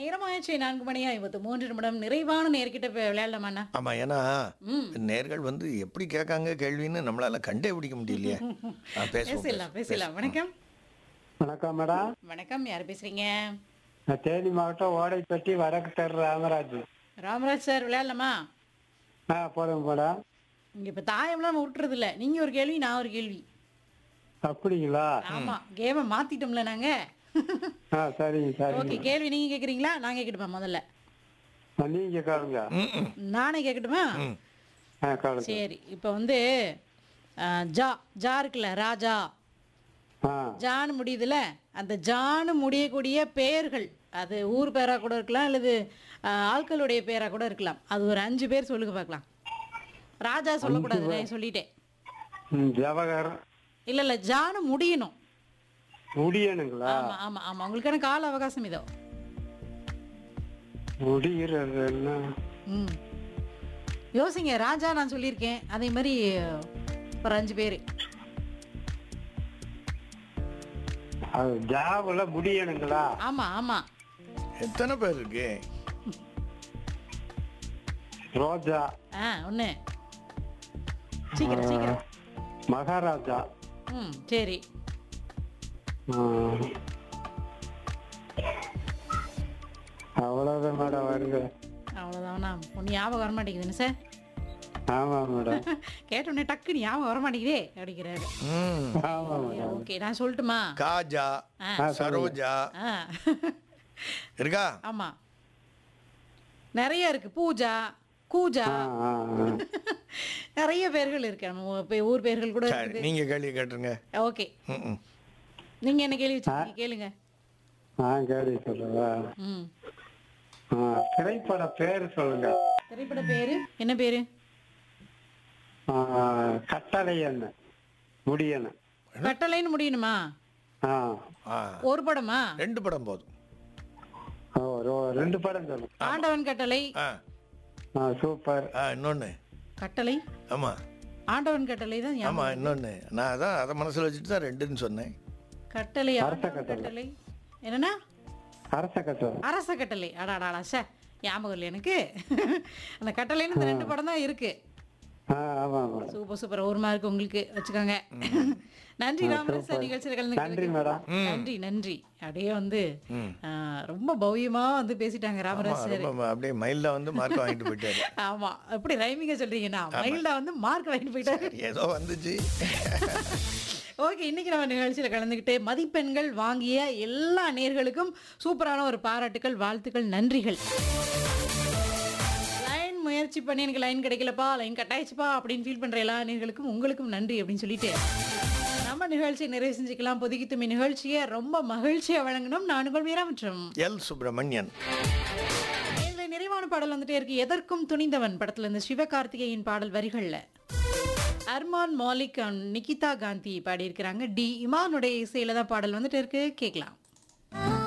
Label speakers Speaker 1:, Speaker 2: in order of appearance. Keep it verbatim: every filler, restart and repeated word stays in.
Speaker 1: நேரமாயிடுச்சு நான்கு மணி ஐம்பத்து மூன்று நிமிடம். நிறைவான நேர்கிட்ட இப்ப விளையாடலாமாண்ணா?
Speaker 2: ஆமா. ஏன்னா,
Speaker 1: ம்.
Speaker 2: நேர்கள் வந்து எப்படி கேட்காங்க கேள்வின்னு நம்மளால கண்டே பிடிக்க முடியலையே. ஆ பேசுவோம்,
Speaker 1: பேசலாம்,
Speaker 2: பேசுவோம்,
Speaker 1: பேசலாம்.
Speaker 2: பேசுவோம். ம்.
Speaker 1: வணக்கம்.
Speaker 3: வணக்கம் மேடம்.
Speaker 1: வணக்கம். யார் பேசுறீங்க?
Speaker 3: நான் தேனி மாவட்டம் ஓடைப்பட்டி வடக்கு தெரு ராமராஜ்.
Speaker 1: ராமராஜ் சார் விளையாடலாமா?
Speaker 3: ஆ போடுங்க மேடம்.
Speaker 1: இங்க இப்ப தாயம்லாம் நம்ம விட்டுறது இல்ல. நீங்க ஒரு கேள்வி, நான் ஒரு கேள்வி.
Speaker 3: அப்படிங்களா?
Speaker 1: ஆமா. கேம மாத்திட்டோம்ல நாங்க.
Speaker 3: ஆ சரிங்க
Speaker 1: ஓகே.
Speaker 3: சரிங்க.
Speaker 1: கேள்வி நீங்க கேக்குறீங்களா? நான் கேக்கட்டுமா முதல்ல?
Speaker 3: ஆ, நீங்க கேளுங்க.
Speaker 2: ம், ம்,
Speaker 1: நானே கேக்கட்டுமா?
Speaker 2: ம்.
Speaker 3: ஆ கேளுங்க.
Speaker 1: சரி. இப்ப வந்து ஆ, ஜா ஜா இருக்குல்ல, ராஜா.
Speaker 3: ஆ
Speaker 1: ஜான்னு முடியுதுல, அந்த ஜான்னு முடியக்கூடிய பெயர்கள், அது ஊர் பேரா கூட இருக்கலாம், அல்லது ஆ, ஆட்களுடைய பேரா கூட இருக்கலாம். அது ஒரு அஞ்சு பேர் சொல்லுங்க பார்க்கலாம். ராஜா சொல்லக்கூடாது, நான் சொல்லிட்டேன்.
Speaker 3: ம், ஜவஹர்.
Speaker 1: இல்ல இல்ல, ஜான்னு முடியணும்.
Speaker 3: முடியணுங்களா?
Speaker 1: ஆமா ஆமா ஆமா. உங்களுக்கான கால அவகாசம் இதோ.
Speaker 3: முடிகிறது என்ன?
Speaker 1: ம். யோசிங்க. ராஜா நான் சொல்லியிருக்கேன். அதே மாதிரி ஒரு அஞ்சு பேர்.
Speaker 3: அது ஜாவுல முடியணுங்களா?
Speaker 1: ஆமா ஆமா.
Speaker 2: எத்தனை பேர் இருக்கு?
Speaker 3: ரோஜா.
Speaker 1: ஆ ஒண்ணு. சீக்கிரம் சீக்கிரம்.
Speaker 3: மகாராஜா.
Speaker 1: ம் சரி.
Speaker 3: ஆ. அவ்வளவுதான் மேடம் வருது.
Speaker 1: அவ்வளோதானா? ஒன்று ஞாபகம் வர மாட்டேங்குதுன்னு சார்.
Speaker 3: ஆமா மேடம்.
Speaker 1: கேட்டோடனே டக்கு ஞாபகம் வர மாட்டேங்குதே அப்படிங்கிறாரு.
Speaker 2: ம்.
Speaker 3: ஆமா மேடம்.
Speaker 1: ஓகே, நான் சொல்லட்டுமா?
Speaker 2: காஜா,
Speaker 1: ஆ
Speaker 3: ஆ,
Speaker 2: சரோஜா
Speaker 1: ஆ
Speaker 2: இருக்கா?
Speaker 1: ஆமா. நிறைய இருக்கு. பூஜா, கூஜா,
Speaker 3: ஆ, ஆ, ஆ.
Speaker 1: நிறைய பேர்கள் இருக்கு. நம்ம ஊ- பே- ஊர் பேர்கள் கூட
Speaker 2: சரி,
Speaker 1: இருக்குது.
Speaker 2: நீங்க கேள்வி கேட்டுருங்க.
Speaker 1: ஓகே,
Speaker 2: ம், ம்.
Speaker 1: நீங்க என்ன கேள்வி வச்சிருக்கீங்க? கேளுங்க.
Speaker 3: நான் கேள்வி சொல்றதா?
Speaker 1: ம்.
Speaker 3: ஆ, திரைப்பட பேர் சொல்லுங்க.
Speaker 1: திரைப்பட பேரு என்ன பேரு?
Speaker 3: ஆ, கட்டளை என்ன? முடியணும்.
Speaker 1: கட்டளைன்னு முடியணுமா?
Speaker 3: ஆ.
Speaker 2: ஆ,
Speaker 1: ஒரு படமா?
Speaker 2: ரெண்டு படம் போதும்.
Speaker 3: ஓ, ரோ- ரெண்டு படம் சொல்லுங்க.
Speaker 1: ஆண்டவன் கட்டளை.
Speaker 2: ஆ,
Speaker 3: ஆ, சூப்பர்.
Speaker 2: ஆ, இன்னொன்னு.
Speaker 1: கட்டளை,
Speaker 2: ஆமா,
Speaker 1: ஆண்டவன் கட்டளை தான்
Speaker 2: ஆமா,
Speaker 1: ஞாபகம்.
Speaker 2: இன்னொன்னு. நான் அதான் அதை மனசுல வச்சுட்டு தான் ரெண்டுன்னு சொன்னேன்.
Speaker 1: கட்டளை,
Speaker 3: அரச
Speaker 1: ஆண்டவன்
Speaker 3: கட்டளை.
Speaker 1: கட்டளை. என்னன்னா?
Speaker 3: அரச கட்டளை.
Speaker 1: அரச கட்டளை. அடாடாடா சே, ஞாபகம் இல்லை எனக்கு. அந்த கட்டளைன்னு இந்த ரெண்டு படம் தான் இருக்கு.
Speaker 3: ஆ, ஆமா ஆமா.
Speaker 1: Super super. ஒரு மார்க் உங்களுக்கு வச்சுக்கோங்க. நன்றி ராமராஜ் சார், நிகழ்ச்சியில்
Speaker 3: நன்றி
Speaker 1: கலந்து.
Speaker 3: மேடம்.
Speaker 1: நன்றி நன்றி. அப்படியே வந்து
Speaker 2: ம்.
Speaker 1: ஆ, ரொம்ப பவ்யமா வந்து பேசிட்டாங்க
Speaker 2: ஆமா,
Speaker 1: ராமராஜ் சார்.
Speaker 2: ரொம்ப அப்படியே மைல்டா வந்து மார்க் வாங்கிட்டு போயிட்டாரு.
Speaker 1: ஆமா, எப்படி ரைமிங்க சொல்றீங்கன்னா மைல்டா வந்து மார்க் வாங்கிட்டு போயிட்டாரு.
Speaker 2: ஏதோ வந்துச்சு.
Speaker 1: ஓகே, இன்னைக்கு நம்ம நிகழ்ச்சியில் கலந்துக்கிட்டு மதிப்பெண்கள் வாங்கிய எல்லா நேர்களுக்கும் சூப்பரான ஒரு பாராட்டுக்கள், வாழ்த்துக்கள், நன்றிகள். லைன் முயற்சி பண்ணி எனக்கு லைன் கிடைக்கலப்பா, லைன் கட்டாயிச்சுப்பா அப்படின்னு ஃபீல் பண்ற எல்லா நேர்களுக்கும் உங்களுக்கும் நன்றி அப்படின்னு சொல்லிட்டு நம்ம நிகழ்ச்சியை நிறைவு செஞ்சுக்கலாம். பொதுக்கித்துமி நிகழ்ச்சியை ரொம்ப மகிழ்ச்சியா வழங்கணும். நான் உங்கள் மீரா மற்றும்
Speaker 2: எல் சுப்பிரமணியன்.
Speaker 1: இதுல நிறைவான பாடல் வந்துட்டே இருக்கு. எதற்கும் துணிந்தவன் படத்துல இருந்து சிவகார்த்திகேயன் பாடல் வரிகள்ல அர்மான் மாலிக் and நிகிதா காந்தி பாடியிருக்கிறாங்க. டி இமானுடைய இசையில தான் பாடல் வந்துட்டு இருக்கு. கேட்கலாம்.